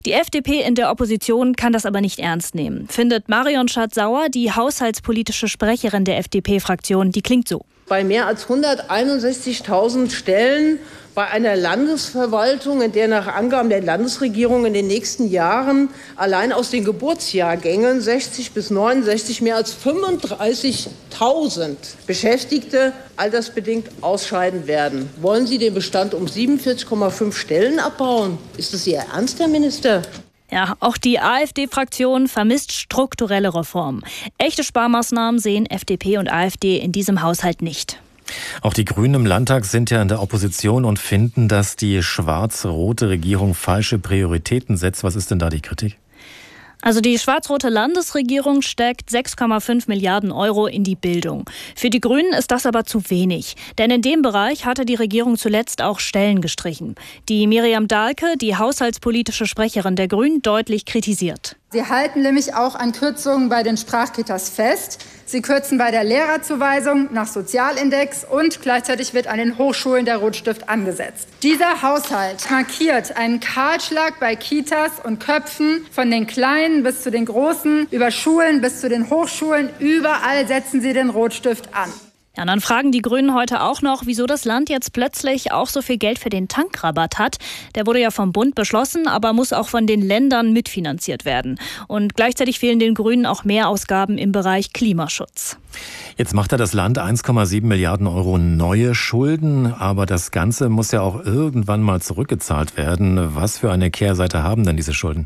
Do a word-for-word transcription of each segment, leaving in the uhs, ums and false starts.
Die F D P in der Opposition kann das aber nicht ernst nehmen, findet Marion Schardt-Sauer, die haushaltspolitische Sprecherin der F D P-Fraktion. Die klingt so. Bei mehr als hunderteinundsechzigtausend Stellen bei einer Landesverwaltung, in der nach Angaben der Landesregierung in den nächsten Jahren allein aus den Geburtsjahrgängen sechzig bis neunundsechzig mehr als fünfunddreißigtausend Beschäftigte altersbedingt ausscheiden werden. Wollen Sie den Bestand um siebenundvierzig Komma fünf Stellen abbauen? Ist das Ihr Ernst, Herr Minister? Ja, auch die AfD-Fraktion vermisst strukturelle Reformen. Echte Sparmaßnahmen sehen F D P und AfD in diesem Haushalt nicht. Auch die Grünen im Landtag sind ja in der Opposition und finden, dass die schwarz-rote Regierung falsche Prioritäten setzt. Was ist denn da die Kritik? Also die schwarz-rote Landesregierung steckt sechs Komma fünf Milliarden Euro in die Bildung. Für die Grünen ist das aber zu wenig. Denn in dem Bereich hatte die Regierung zuletzt auch Stellen gestrichen. Die Miriam Dahlke, die haushaltspolitische Sprecherin der Grünen, deutlich kritisiert. Sie halten nämlich auch an Kürzungen bei den Sprachkitas fest. Sie kürzen bei der Lehrerzuweisung nach Sozialindex und gleichzeitig wird an den Hochschulen der Rotstift angesetzt. Dieser Haushalt markiert einen Kahlschlag bei Kitas und Köpfen von den Kleinen bis zu den Großen, über Schulen bis zu den Hochschulen. Überall setzen sie den Rotstift an. Ja, und dann fragen die Grünen heute auch noch, wieso das Land jetzt plötzlich auch so viel Geld für den Tankrabatt hat. Der wurde ja vom Bund beschlossen, aber muss auch von den Ländern mitfinanziert werden. Und gleichzeitig fehlen den Grünen auch Mehrausgaben im Bereich Klimaschutz. Jetzt macht ja das Land eins Komma sieben Milliarden Euro neue Schulden, aber das Ganze muss ja auch irgendwann mal zurückgezahlt werden. Was für eine Kehrseite haben denn diese Schulden?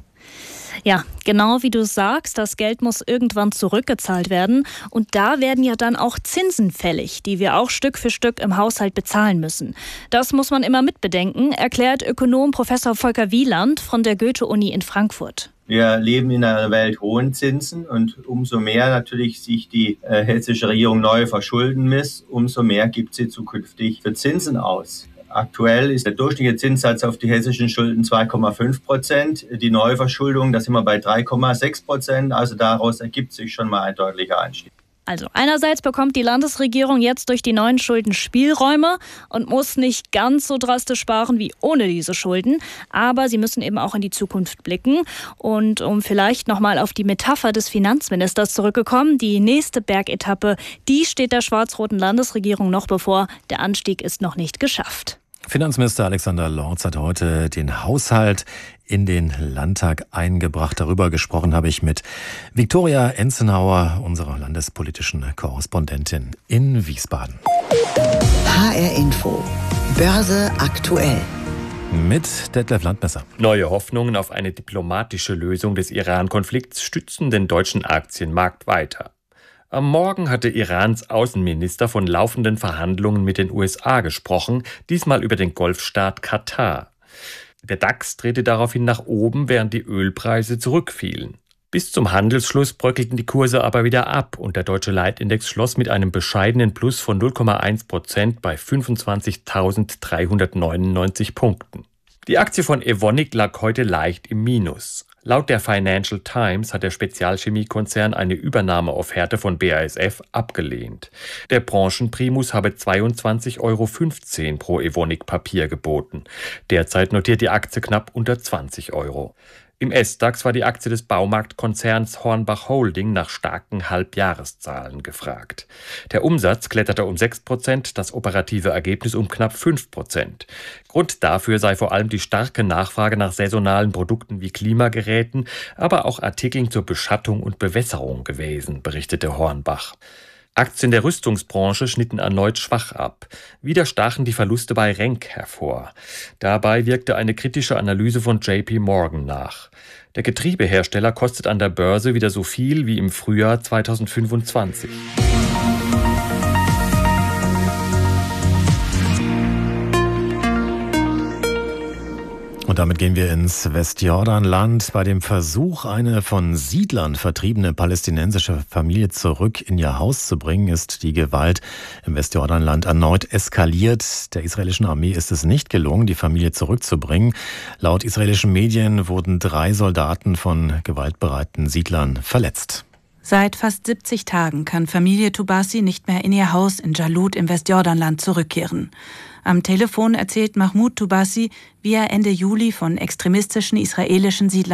Ja, genau wie du sagst, das Geld muss irgendwann zurückgezahlt werden. Und da werden ja dann auch Zinsen fällig, die wir auch Stück für Stück im Haushalt bezahlen müssen. Das muss man immer mitbedenken, erklärt Ökonom Professor Volker Wieland von der Goethe-Uni in Frankfurt. Wir leben in einer Welt hohen Zinsen und umso mehr natürlich sich die äh, hessische Regierung neu verschulden muss, umso mehr gibt sie zukünftig für Zinsen aus. Aktuell ist der durchschnittliche Zinssatz auf die hessischen Schulden zwei Komma fünf Prozent. Die Neuverschuldung, da sind wir bei drei Komma sechs Prozent. Also daraus ergibt sich schon mal ein deutlicher Anstieg. Also einerseits bekommt die Landesregierung jetzt durch die neuen Schulden Spielräume und muss nicht ganz so drastisch sparen wie ohne diese Schulden. Aber sie müssen eben auch in die Zukunft blicken. Und um vielleicht nochmal auf die Metapher des Finanzministers zurückgekommen, die nächste Bergetappe, die steht der schwarz-roten Landesregierung noch bevor. Der Anstieg ist noch nicht geschafft. Finanzminister Alexander Lorz hat heute den Haushalt in den Landtag eingebracht. Darüber gesprochen habe ich mit Viktoria Enzenhauer, unserer landespolitischen Korrespondentin in Wiesbaden. H R Info. Börse aktuell. Mit Detlef Landmesser. Neue Hoffnungen auf eine diplomatische Lösung des Iran-Konflikts stützen den deutschen Aktienmarkt weiter. Am Morgen hatte Irans Außenminister von laufenden Verhandlungen mit den U S A gesprochen, diesmal über den Golfstaat Katar. Der DAX drehte daraufhin nach oben, während die Ölpreise zurückfielen. Bis zum Handelsschluss bröckelten die Kurse aber wieder ab und der deutsche Leitindex schloss mit einem bescheidenen Plus von null Komma eins Prozent bei fünfundzwanzigtausenddreihundertneunundneunzig Punkten. Die Aktie von Evonik lag heute leicht im Minus. Laut der Financial Times hat der Spezialchemiekonzern eine Übernahmeofferte von B A S F abgelehnt. Der Branchenprimus habe zweiundzwanzig Euro fünfzehn pro Evonik-Papier geboten. Derzeit notiert die Aktie knapp unter zwanzig Euro. Im S-DAX war die Aktie des Baumarktkonzerns Hornbach Holding nach starken Halbjahreszahlen gefragt. Der Umsatz kletterte um sechs Prozent, das operative Ergebnis um knapp fünf Prozent. Grund dafür sei vor allem die starke Nachfrage nach saisonalen Produkten wie Klimageräten, aber auch Artikeln zur Beschattung und Bewässerung gewesen, berichtete Hornbach. Aktien der Rüstungsbranche schnitten erneut schwach ab. Wieder stachen die Verluste bei Renk hervor. Dabei wirkte eine kritische Analyse von J P Morgan nach. Der Getriebehersteller kostet an der Börse wieder so viel wie im Frühjahr zweitausendfünfundzwanzig. Und damit gehen wir ins Westjordanland. Bei dem Versuch, eine von Siedlern vertriebene palästinensische Familie zurück in ihr Haus zu bringen, ist die Gewalt im Westjordanland erneut eskaliert. Der israelischen Armee ist es nicht gelungen, die Familie zurückzubringen. Laut israelischen Medien wurden drei Soldaten von gewaltbereiten Siedlern verletzt. Seit fast siebzig Tagen kann Familie Toubasi nicht mehr in ihr Haus in Jalut im Westjordanland zurückkehren. Am Telefon erzählt Mahmoud Toubasi, wie er Ende Juli von extremistischen israelischen Siedlern